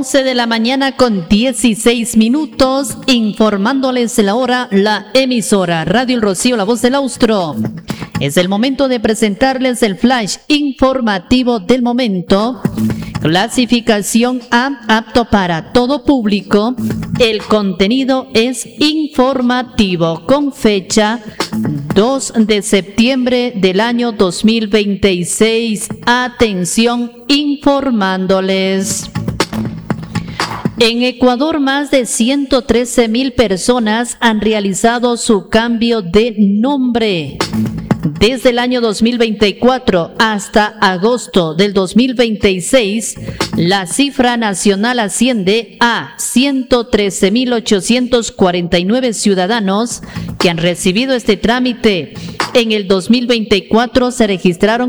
11 de la mañana con 16 minutos, informándoles la hora, la emisora Radio El Rocío, la voz del Austro. Es el momento de presentarles el flash informativo del momento. Clasificación A, apto para todo público. El contenido es informativo con fecha 2 de septiembre del año 2026. Atención, informándoles. En Ecuador, más de 113,000 personas han realizado su cambio de nombre. Desde el año 2024 hasta agosto del 2026, la cifra nacional asciende a 113,849 ciudadanos que han recibido este trámite. En el 2024 se registraron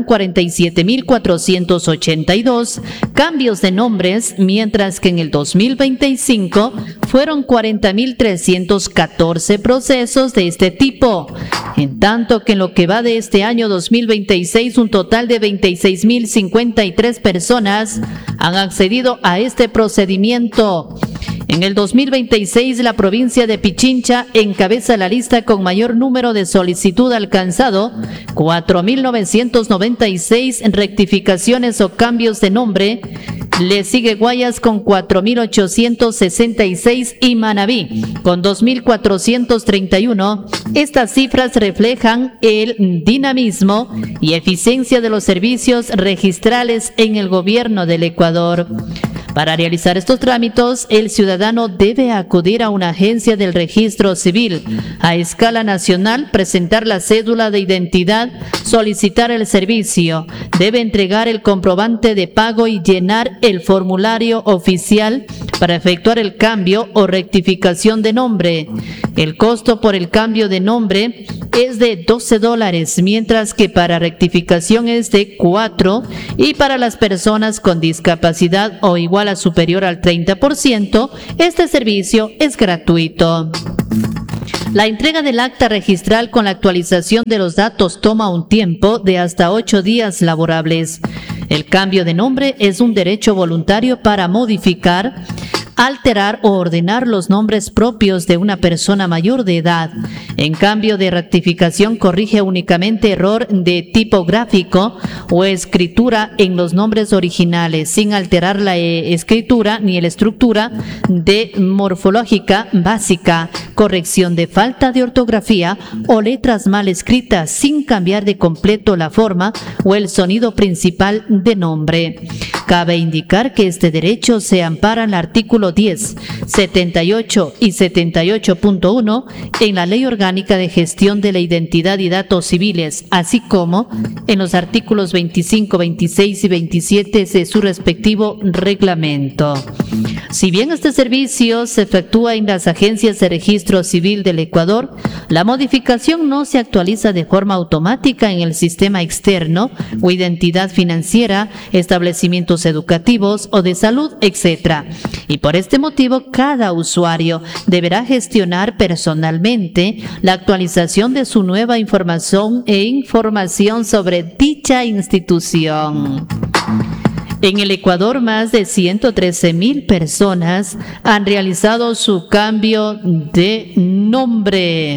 47,482 cambios de nombres, mientras que en el 2025 fueron 40,314 procesos de este tipo. En tanto que en lo que va de este año 2026, un total de 26,053 personas han accedido a este procedimiento. En el 2026, la provincia de Pichincha encabeza la lista con mayor número de solicitud alcanzado, 4,996 rectificaciones o cambios de nombre. Le sigue Guayas con 4,866 y Manabí con 2,431. Estas cifras reflejan el dinamismo y eficiencia de los servicios registrales en el gobierno del Ecuador. Para realizar estos trámites, el ciudadano debe acudir a una agencia del registro civil a escala nacional, presentar la cédula de identidad, solicitar el servicio, debe entregar el comprobante de pago y llenar el formulario oficial para efectuar el cambio o rectificación de nombre. El costo por el cambio de nombre es de $12, mientras que para rectificación es de 4, y para las personas con discapacidad o igual a superior al 30%, este servicio es gratuito. La entrega del acta registral con la actualización de los datos toma un tiempo de hasta 8 días laborables. El cambio de nombre es un derecho voluntario para modificar, alterar o ordenar los nombres propios de una persona mayor de edad. En cambio de rectificación, corrige únicamente error de tipográfico o escritura en los nombres originales, sin alterar la escritura ni la estructura de morfológica básica, corrección de falta de ortografía o letras mal escritas, sin cambiar de completo la forma o el sonido principal de nombre. Cabe indicar que este derecho se ampara en el artículo 10, 78 y 78.1 en la Ley Orgánica de Gestión de la Identidad y Datos Civiles, así como en los artículos 25, 26 y 27 de su respectivo reglamento. Si bien este servicio se efectúa en las agencias de registro civil del Ecuador, la modificación no se actualiza de forma automática en el sistema externo o identidad financiera, establecimientos educativos o de salud, etc. Y por este motivo, cada usuario deberá gestionar personalmente la actualización de su nueva información sobre dicha institución. En el Ecuador, más de 113,000 personas han realizado su cambio de nombre.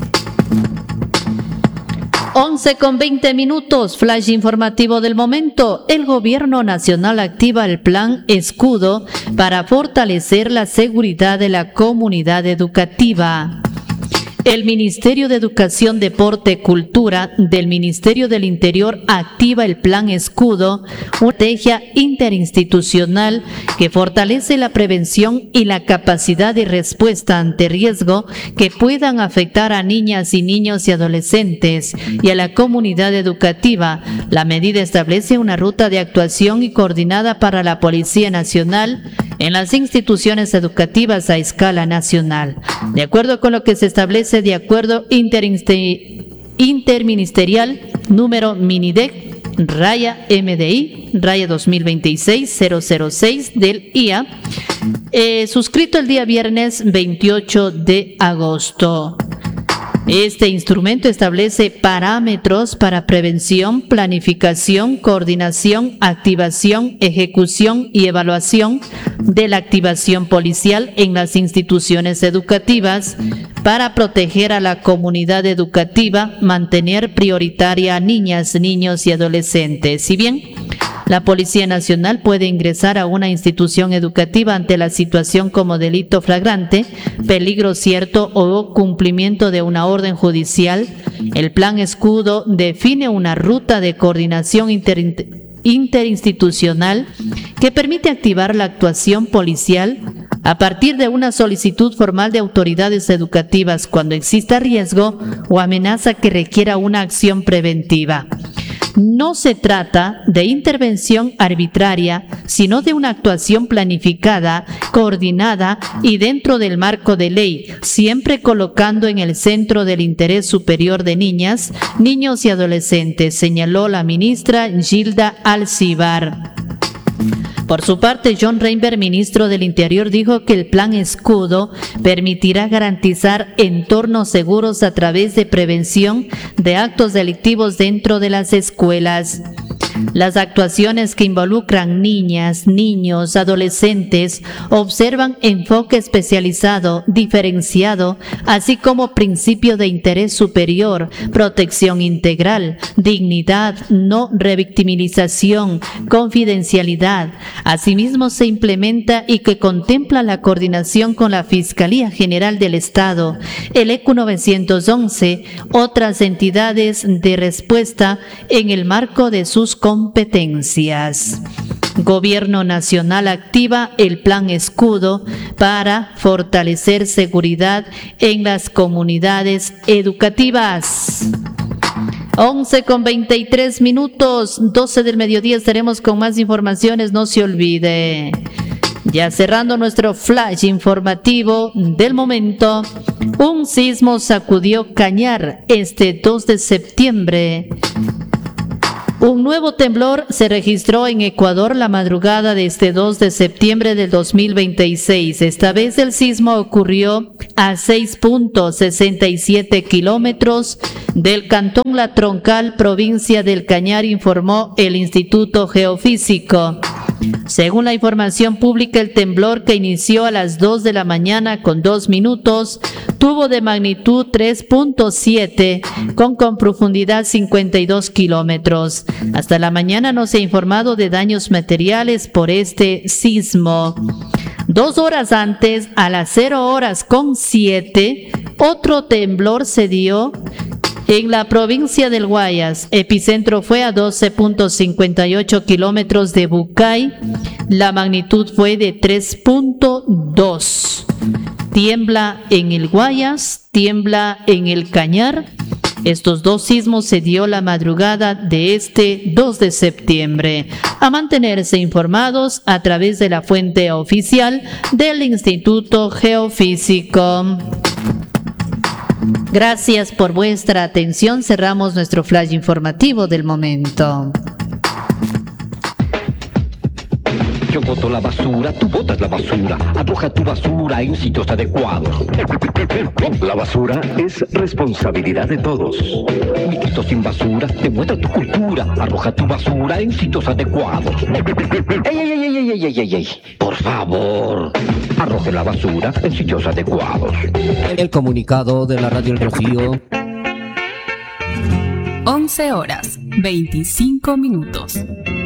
11:20, flash informativo del momento. El gobierno nacional activa el plan Escudo para fortalecer la seguridad de la comunidad educativa. El Ministerio de Educación, Deporte y Cultura del Ministerio del Interior activa el Plan Escudo, una estrategia interinstitucional que fortalece la prevención y la capacidad de respuesta ante riesgo que puedan afectar a niñas y niños y adolescentes y a la comunidad educativa. La medida establece una ruta de actuación y coordinada para la Policía Nacional en las instituciones educativas a escala nacional. De acuerdo con lo que se establece de acuerdo interministerial número MINIDEC MDI 2026-006 del IA, suscrito el día viernes 28 de agosto. Este instrumento establece parámetros para prevención, planificación, coordinación, activación, ejecución y evaluación de la activación policial en las instituciones educativas para proteger a la comunidad educativa, mantener prioritaria a niñas, niños y adolescentes. Si bien la Policía Nacional puede ingresar a una institución educativa ante la situación como delito flagrante, peligro cierto o cumplimiento de una orden judicial, el Plan Escudo define una ruta de coordinación interinstitucional que permite activar la actuación policial a partir de una solicitud formal de autoridades educativas cuando exista riesgo o amenaza que requiera una acción preventiva. No se trata de intervención arbitraria, sino de una actuación planificada, coordinada y dentro del marco de ley, siempre colocando en el centro del interés superior de niñas, niños y adolescentes, señaló la ministra Gilda Alcibar. Por su parte, John Reinberg, ministro del Interior, dijo que el Plan Escudo permitirá garantizar entornos seguros a través de prevención de actos delictivos dentro de las escuelas. Las actuaciones que involucran niñas, niños, adolescentes observan enfoque especializado, diferenciado, así como principio de interés superior, protección integral, dignidad, no revictimización, confidencialidad. Asimismo, se implementa y que contempla la coordinación con la Fiscalía General del Estado, el ECU 911, otras entidades de respuesta en el marco de sus competencias. Gobierno Nacional activa el Plan Escudo para fortalecer seguridad en las comunidades educativas. 11:23, 12 del mediodía, estaremos con más informaciones, no se olvide. Ya cerrando nuestro flash informativo del momento, un sismo sacudió Cañar este 2 de septiembre. Un nuevo temblor se registró en Ecuador la madrugada de este 2 de septiembre del 2026. Esta vez el sismo ocurrió a 6.67 kilómetros del cantón La Troncal, provincia del Cañar, informó el Instituto Geofísico. Según la información pública, el temblor, que inició a las 2 de la mañana con 2 minutos, tuvo de magnitud 3.7 con profundidad 52 kilómetros. Hasta la mañana no se ha informado de daños materiales por este sismo. 2 horas antes, a las 0:07, otro temblor se dio en la provincia del Guayas. Epicentro fue a 12.58 kilómetros de Bucay. La magnitud fue de 3.2. Tiembla en el Guayas, tiembla en el Cañar. Estos dos sismos se dio la madrugada de este 2 de septiembre. A mantenerse informados a través de la fuente oficial del Instituto Geofísico. Gracias por vuestra atención. Cerramos nuestro flash informativo del momento. Yo boto la basura, tú botas la basura. Arroja tu basura en sitios adecuados. La basura es responsabilidad de todos. Miquito sin basura, demuestra tu cultura. Arroja tu basura en sitios adecuados. ¡Ey, ey, ey, ey, ey, ey, ey, ey! Por favor, arroje la basura en sitios adecuados. El comunicado de la Radio El Rocío. 11:25.